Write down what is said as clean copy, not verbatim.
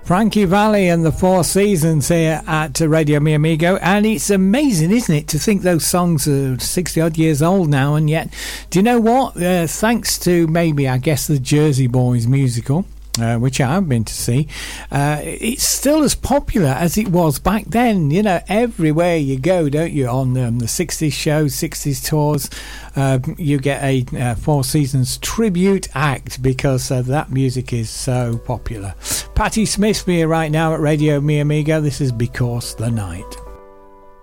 Frankie Valli and the Four Seasons here at Radio Mi Amigo, and it's amazing, isn't it, to think those songs are 60 odd years old now, and yet, do you know what, thanks to maybe, I guess, the Jersey Boys musical, which I have been to see, it's still as popular as it was back then. You know, everywhere you go, don't you, on the 60s shows, 60s tours, you get a Four Seasons tribute act because that music is so popular. Patti Smith here right now at Radio Mi Amigo. This is Because the Night.